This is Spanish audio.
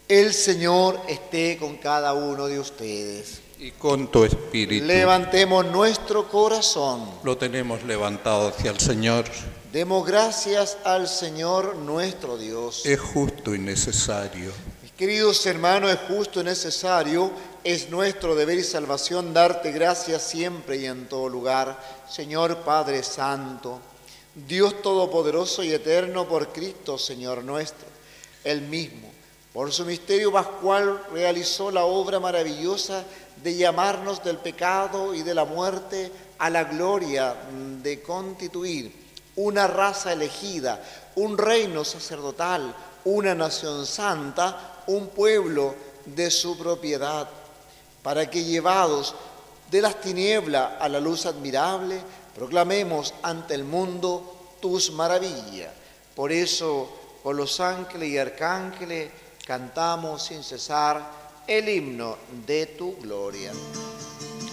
El Señor esté con cada uno de ustedes. Y con tu espíritu. Levantemos nuestro corazón. Lo tenemos levantado hacia el Señor. Demos gracias al Señor nuestro Dios. Es justo y necesario. Mis queridos hermanos, es justo y necesario, es nuestro deber y salvación darte gracias siempre y en todo lugar. Señor Padre Santo, Dios Todopoderoso y Eterno, por Cristo, Señor nuestro, Él mismo, por su misterio pascual, realizó la obra maravillosa de llamarnos del pecado y de la muerte a la gloria de constituir una raza elegida, un reino sacerdotal, una nación santa, un pueblo de su propiedad, para que llevados de las tinieblas a la luz admirable, proclamemos ante el mundo tus maravillas. Por eso, con los ángeles y arcángeles, cantamos sin cesar el himno de tu gloria.